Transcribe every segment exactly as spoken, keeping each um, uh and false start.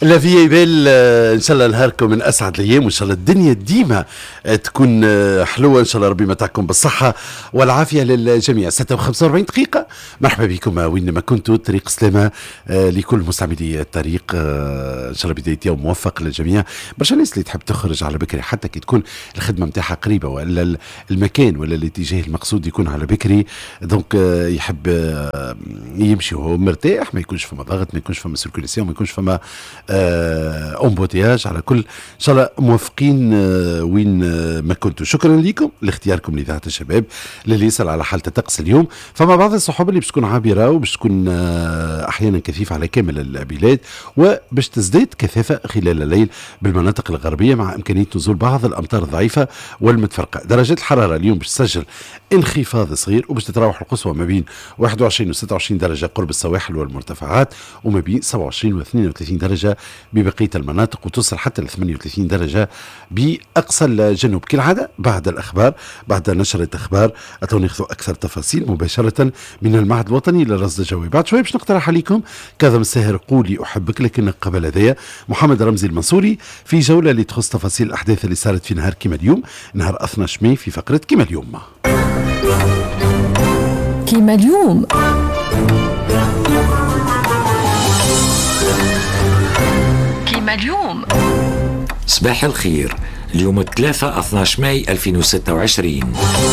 لا في يبال ان شاء الله نهاركم من اسعد الايام، وان شاء الله الدنيا ديما تكون حلوه ان شاء الله. ربي متعكم بالصحه والعافيه للجميع. ستة وخمسة وأربعين دقيقه، مرحبا بكم وين ما كنتوا. طريق سلامه لكل مستعملي الطريق، ان شاء الله بدايه يوم موفق للجميع. برشا ناس اللي تحب تخرج على بكري حتى كي تكون الخدمه نتاعها قريبه، ولا المكان ولا الاتجاه المقصود يكون على بكري، دونك يحب يمشي وهو مرتاح، ما يكونش فما ضغط، ما يكونش فما سيركولاسيون، ما يكونش فما امبوتياج. على كل ان شاء الله موفقين وين ما كنتوا. شكرا لكم لاختياركم لإذاعة الشباب اللي يسأل على حالة الطقس اليوم. فما بعض الصحاب اللي باش تكون عابرة وباش تكون احيانا كثيفة على كامل البلاد، وباش تزداد كثافة خلال الليل بالمناطق الغربية مع امكانية نزول بعض الامطار الضعيفة والمتفرقة. درجات الحرارة اليوم باش تسجل انخفاض صغير، وباش تتراوح القصوى ما بين واحد وعشرين و ستة وعشرين درجة قرب السواحل والمرتفعات، وما بين سبعة وعشرين و اثنين وثلاثين درجة ببقية المناطق، وتصل حتى ل ثمانية وثلاثين درجة بأقصى الجنوب. كالعادة بعد الأخبار، بعد نشرة أخبار أتوا ناخذوا أكثر تفاصيل مباشرة من المعهد الوطني للرصد الجوي. بعد شوي باش نقترح عليكم كاظم الساهر قولي أحبك، لكن قبل هذايا محمد رمزي المنصوري في جولة اللي تخص تفاصيل الأحداث اللي صارت في نهار كيما اليوم، نهار اثني عشر ماي، في فقرة كيما اليوم. كيما اليوم كيما اليوم. صباح الخير. اليوم الثلاثاء اثني عشر ماي ألفين وستة وعشرين.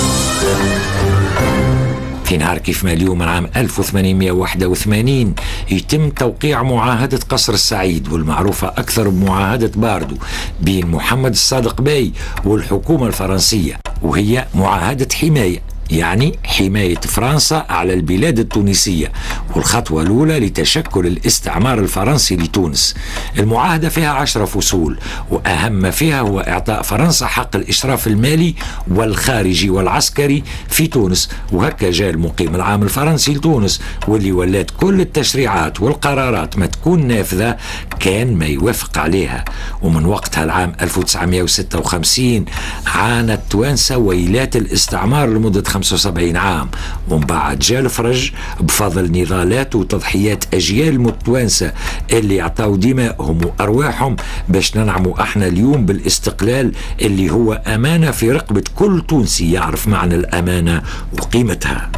في نهار كيف ما اليوم عام ألف وثمانمائة وواحد وثمانين يتم توقيع معاهدة قصر السعيد، والمعروفة أكثر بمعاهدة باردو، بين محمد الصادق باي والحكومة الفرنسية، وهي معاهدة حماية، يعني حماية فرنسا على البلاد التونسية، والخطوة الأولى لتشكل الاستعمار الفرنسي لتونس. المعاهدة فيها عشر فصول، وأهم ما فيها هو إعطاء فرنسا حق الإشراف المالي والخارجي والعسكري في تونس. وهكا جاء المقيم العام الفرنسي لتونس، واللي ولات كل التشريعات والقرارات ما تكون نافذة كان ما يوافق عليها. ومن وقتها العام ألف وتسعمائة وستة وخمسين عانت توانسة ويلات الاستعمار لمدة خمسة وسبعين عام، ومن بعد جاء الفرج بفضل نضالات وتضحيات أجيال من التوانسة اللي عطاو دمائهم وأرواحهم باش ننعموا احنا اليوم بالاستقلال اللي هو أمانة في رقبة كل تونسي يعرف معنى الأمانة وقيمتها.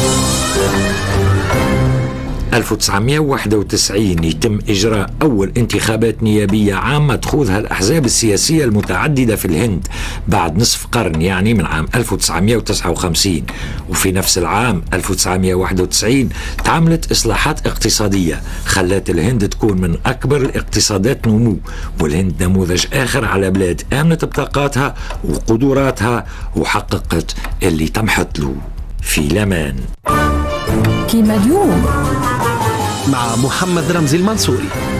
ألف وتسعمائة وواحد وتسعين يتم إجراء أول انتخابات نيابية عامة تخوضها الأحزاب السياسية المتعددة في الهند بعد نصف قرن، يعني من عام ألف وتسعمائة وتسعة وخمسين. وفي نفس العام ألف وتسعمائة وواحد وتسعين تعملت إصلاحات اقتصادية خلت الهند تكون من أكبر الاقتصادات نمو، والهند نموذج آخر على بلاد آمنت بطاقاتها وقدراتها وحققت اللي طمحت له. في الأمان. كيما اليوم مع محمد رمزي المنصوري.